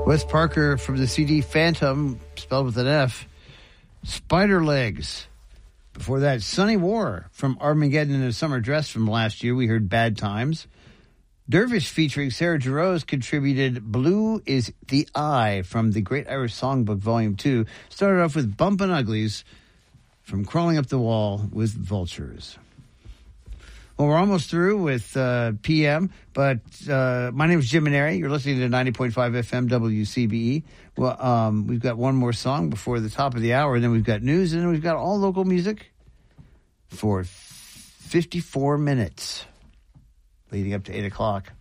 Wes Parker from the CD Phantom, spelled with an F. Spider Legs. Before that, Sunny War from Armageddon in a Summer Dress from last year. We heard Bad Times. Dervish featuring Sarah Jarosz contributed Blue is the Eye from the Great Irish Songbook Volume 2. Started off with Bumpin' Uglies from Crawling Up the Wall with Vultures. Well, we're almost through with PM, but my name is Jim Maneri. You're listening to 90.5 FM WCBE. Well, we've got one more song before the top of the hour, and then we've got news, and then we've got all local music for 54 minutes leading up to 8 o'clock.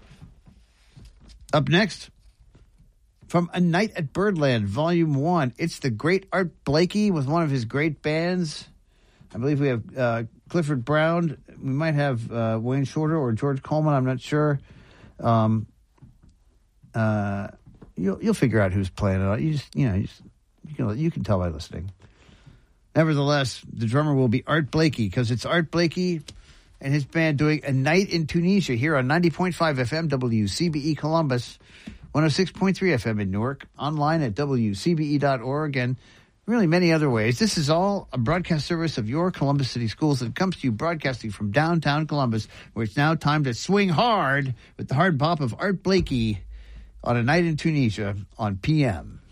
Up next, from A Night at Birdland, Volume 1, it's the great Art Blakey with one of his great bands. I believe we have Clifford Brown. We might have Wayne Shorter or George Coleman. I'm not sure. You'll figure out who's playing it. You can tell by listening. Nevertheless, the drummer will be Art Blakey because it's Art Blakey and his band doing A Night in Tunisia here on 90.5 FM WCBE Columbus, 106.3 FM in Newark, online at WCBE.org, and really many other ways. This is all a broadcast service of your Columbus City Schools that comes to you broadcasting from downtown Columbus, where it's now time to swing hard with the hard bop of Art Blakey on A Night in Tunisia on PM.